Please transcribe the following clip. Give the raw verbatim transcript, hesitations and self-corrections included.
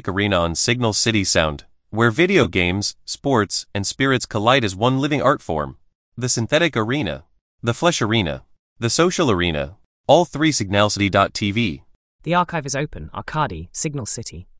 synthetic arena on Signal City Sound, where video games, sports, and spirits collide as one living art form. The synthetic arena, the flesh arena, the social arena, all three signalcity dot t v. The archive is open, Arcadi, Signal City.